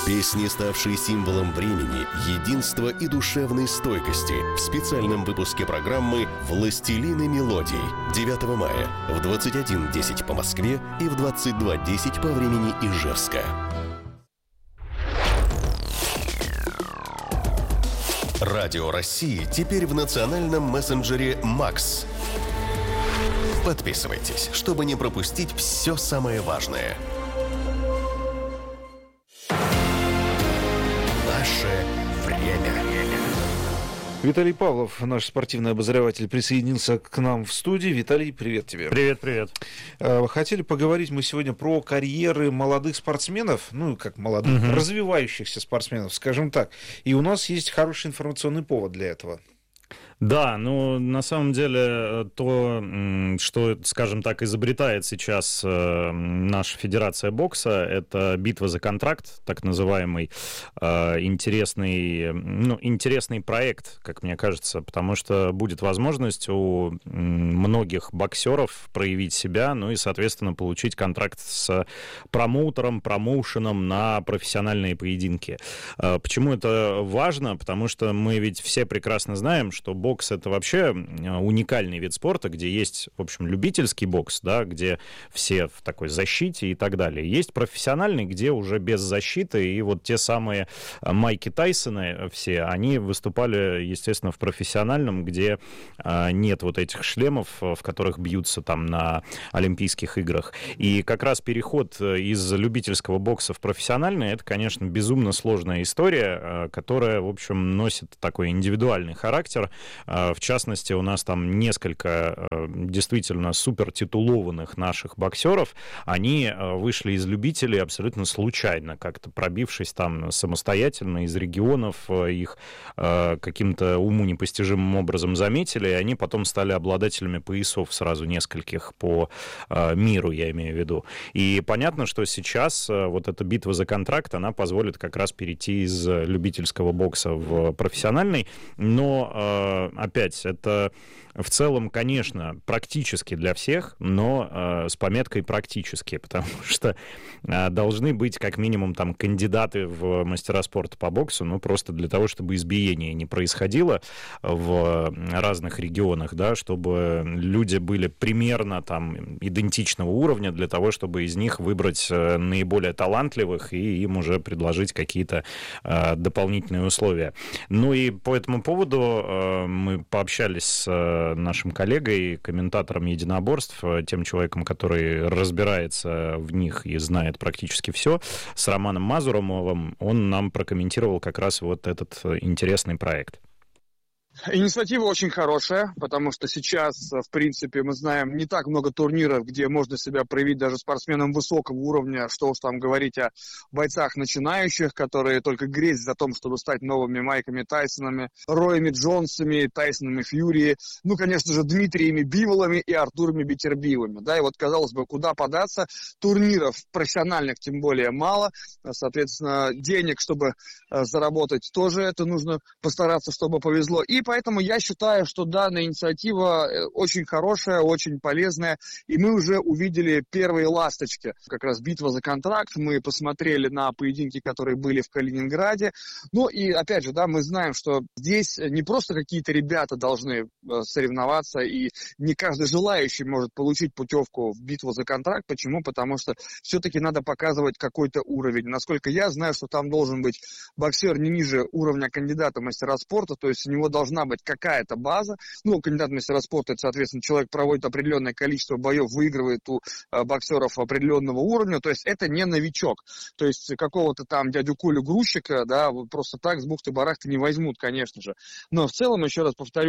Песни, ставшие символом времени, единства и душевной стойкости в специальном выпуске программы «Властелины мелодий» 9 мая в 21:10 по Москве и в 22:10 по времени Ижевска. Радио России теперь в национальном мессенджере «Макс». Подписывайтесь, чтобы не пропустить все самое важное. Наше время. Виталий Павлов, наш спортивный обозреватель, присоединился к нам в студии. Виталий, привет тебе. Привет. Хотели поговорить мы сегодня про карьеры молодых спортсменов, ну, как молодых, развивающихся спортсменов, скажем так. И у нас есть хороший информационный повод для этого. Да, ну, на самом деле, то, что, скажем так, изобретает сейчас наша Федерация бокса, это битва за контракт, так называемый, интересный проект, как мне кажется, потому что будет возможность у многих боксеров проявить себя, ну и, соответственно, получить контракт с промоушеном на профессиональные поединки. Почему это важно? Потому что мы ведь все прекрасно знаем, что бокс — это вообще уникальный вид спорта, где есть, в общем, любительский бокс, да, где все в такой защите и так далее. Есть профессиональный, где уже без защиты, и вот те самые Майки Тайсоны все, они выступали, естественно, в профессиональном, где нет вот этих шлемов, в которых бьются там на Олимпийских играх. И как раз переход из любительского бокса в профессиональный — это, конечно, безумно сложная история, которая, в общем, носит такой индивидуальный характер. В частности, у нас там несколько действительно супертитулованных наших боксеров. Они вышли из любителей абсолютно случайно, как-то пробившись там самостоятельно из регионов, их каким-то уму непостижимым образом заметили, и они потом стали обладателями поясов сразу нескольких по миру, я имею в виду. И понятно, что сейчас вот эта битва за контракт, она позволит как раз перейти из любительского бокса в профессиональный, но опять, это в целом, конечно, практически для всех, но с пометкой «практически», потому что должны быть как минимум там кандидаты в мастера спорта по боксу, ну, просто для того, чтобы избиение не происходило в разных регионах, да, чтобы люди были примерно там идентичного уровня для того, чтобы из них выбрать наиболее талантливых и им уже предложить какие-то дополнительные условия. Ну и по этому поводу мы пообщались с нашим коллегой, комментатором единоборств, тем человеком, который разбирается в них и знает практически все, с Романом Мазуровым. Он нам прокомментировал как раз вот этот интересный проект. Инициатива очень хорошая, потому что сейчас, в принципе, мы знаем не так много турниров, где можно себя проявить даже спортсменам высокого уровня, что уж там говорить о бойцах начинающих, которые только грезят о том, чтобы стать новыми Майками Тайсонами, Роями Джонсами, Тайсонами Фьюри, ну, конечно же, Дмитриями Биволами и Артурами Бетербиевыми, да, и вот, казалось бы, куда податься, турниров профессиональных тем более мало, соответственно, денег, чтобы заработать, тоже это нужно постараться, чтобы повезло, и поэтому я считаю, что данная инициатива очень хорошая, очень полезная, и мы уже увидели первые ласточки. Как раз битва за контракт, мы посмотрели на поединки, которые были в Калининграде. Ну и опять же, да, мы знаем, что здесь не просто какие-то ребята должны соревноваться, и не каждый желающий может получить путевку в битву за контракт. Почему? Потому что все-таки надо показывать какой-то уровень. Насколько я знаю, что там должен быть боксер не ниже уровня кандидата в мастера спорта, то есть у него должна быть какая-то база. Ну, кандидат в мастера спорта, это, соответственно, человек проводит определенное количество боев, выигрывает у боксеров определенного уровня, то есть это не новичок. То есть какого-то там дядю Колю грузчика, да, просто так с бухты-барахты не возьмут, конечно же. Но в целом, еще раз повторю,